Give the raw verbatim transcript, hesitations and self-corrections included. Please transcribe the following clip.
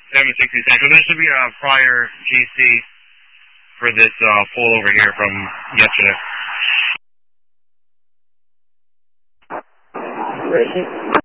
seven sixty Central. There should be a prior G C for this uh, pull over here from yesterday. Right.